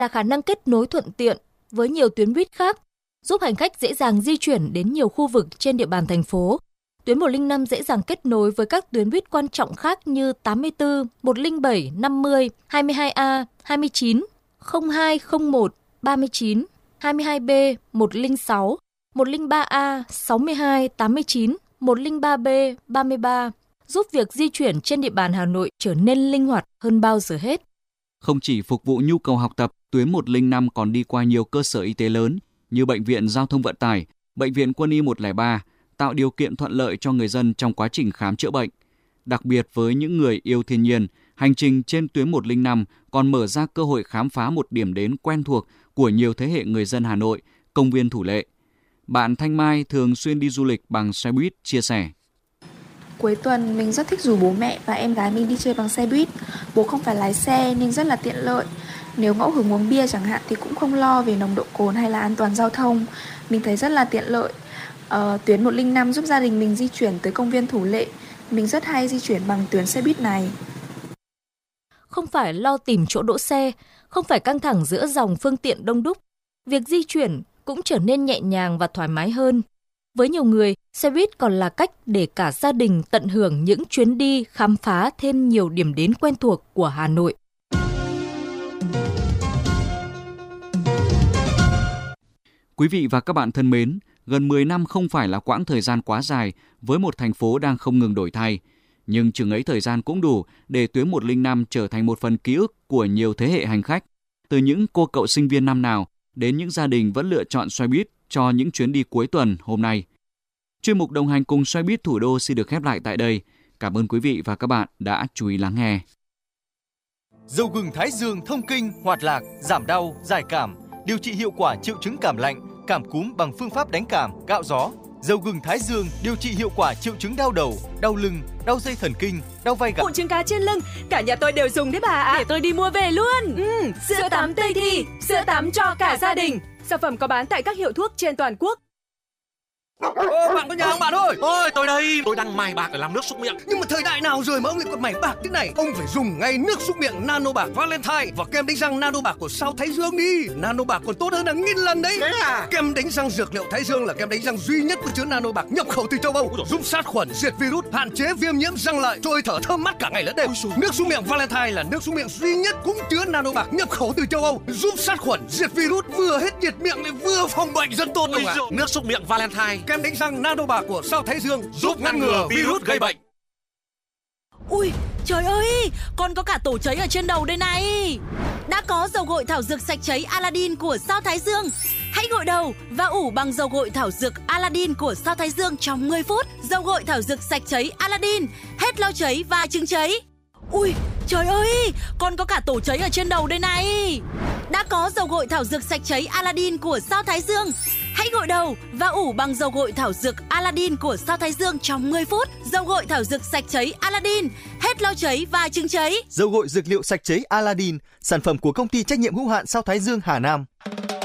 là khả năng kết nối thuận tiện với nhiều tuyến buýt khác, giúp hành khách dễ dàng di chuyển đến nhiều khu vực trên địa bàn thành phố. Tuyến 105 dễ dàng kết nối với các tuyến buýt quan trọng khác như 84, 107, 50, 22A, 29, 0201, 39, 22B, 106, 103A, 62, 89, 103B, 33, giúp việc di chuyển trên địa bàn Hà Nội trở nên linh hoạt hơn bao giờ hết. Không chỉ phục vụ nhu cầu học tập, tuyến 105 còn đi qua nhiều cơ sở y tế lớn như Bệnh viện Giao thông Vận tải, Bệnh viện Quân y 103, tạo điều kiện thuận lợi cho người dân trong quá trình khám chữa bệnh. Đặc biệt với những người yêu thiên nhiên, hành trình trên tuyến 105 còn mở ra cơ hội khám phá một điểm đến quen thuộc của nhiều thế hệ người dân Hà Nội, công viên Thủ Lệ. Bạn Thanh Mai thường xuyên đi du lịch bằng xe buýt chia sẻ. Cuối tuần mình rất thích rủ bố mẹ và em gái mình đi chơi bằng xe buýt. Bố không phải lái xe nên rất là tiện lợi. Nếu ngẫu hứng uống bia chẳng hạn thì cũng không lo về nồng độ cồn hay là an toàn giao thông. Mình thấy rất là tiện lợi. Tuyến 105 giúp gia đình mình di chuyển tới công viên Thủ Lệ. Mình rất hay di chuyển bằng tuyến xe buýt này. Không phải lo tìm chỗ đỗ xe, không phải căng thẳng giữa dòng phương tiện đông đúc. Việc di chuyển cũng trở nên nhẹ nhàng và thoải mái hơn. Với nhiều người, xe buýt còn là cách để cả gia đình tận hưởng những chuyến đi khám phá thêm nhiều điểm đến quen thuộc của Hà Nội. Quý vị và các bạn thân mến, gần 10 năm không phải là quãng thời gian quá dài với một thành phố đang không ngừng đổi thay. Nhưng chừng ấy thời gian cũng đủ để tuyến 105 trở thành một phần ký ức của nhiều thế hệ hành khách. Từ những cô cậu sinh viên năm nào đến những gia đình vẫn lựa chọn xe buýt cho những chuyến đi cuối tuần hôm nay. Chuyên mục đồng hành cùng xe buýt thủ đô xin được khép lại tại đây. Cảm ơn quý vị và các bạn đã chú ý lắng nghe. Dầu gừng Thái Dương thông kinh, hoạt lạc, giảm đau, giải cảm, điều trị hiệu quả triệu chứng cảm lạnh, cảm cúm bằng phương pháp đánh cảm, cạo gió. Dầu gừng Thái Dương điều trị hiệu quả triệu chứng đau đầu, đau lưng, đau dây thần kinh, đau vai gáy. Mụn trứng cá trên lưng, cả nhà tôi đều dùng đấy bà ạ. Để tôi đi mua về luôn. Sữa tắm Tây Thi, sữa tắm cho cả gia đình. Sản phẩm có bán tại các hiệu thuốc trên toàn quốc. Bạn có nhà không bạn ơi? Ôi tôi đây, tôi đang mài bạc để làm nước súc miệng. Nhưng mà thời đại nào rồi mà ông lại còn mài bạc thế này? Ông phải dùng ngay nước súc miệng Nano Bạc Valentine và kem đánh răng Nano Bạc của Sao Thái Dương đi. Nano Bạc còn tốt hơn là 1000 lần đấy. Thế à? Kem đánh răng dược liệu Thái Dương là kem đánh răng duy nhất có chứa Nano Bạc nhập khẩu từ châu Âu, giúp sát khuẩn, diệt virus, hạn chế viêm nhiễm răng lợi, trôi thở thơm mát cả ngày lẫn đêm. Nước súc miệng Valentine là nước súc miệng duy nhất cũng chứa Nano Bạc nhập khẩu từ châu Âu, giúp sát khuẩn, diệt virus, vừa hết nhiệt miệng lại vừa phòng bệnh rất tốt luôn ạ. Nước súc miệng Valentine, kem đánh răng Nano Bạc của Sao Thái Dương giúp ngăn ngừa virus gây bệnh. Ui, trời ơi, còn có cả tổ cháy ở trên đầu đây này. Đã có dầu gội thảo dược sạch cháy Aladdin của Sao Thái Dương. Hãy gội đầu và ủ bằng dầu gội thảo dược Aladdin của Sao Thái Dương trong 10 phút. Dầu gội thảo dược sạch cháy Aladdin, hết lau cháy và chứng cháy. Ui, trời ơi, còn có cả tổ cháy ở trên đầu đây này. Đã có dầu gội thảo dược sạch cháy Aladdin của Sao Thái Dương. Hãy gội đầu và ủ bằng dầu gội thảo dược Aladdin của Sao Thái Dương trong 10 phút. Dầu gội thảo dược sạch cháy Aladdin, hết lau cháy và chứng cháy. Dầu gội dược liệu sạch cháy Aladdin, sản phẩm của công ty trách nhiệm hữu hạn Sao Thái Dương Hà Nam.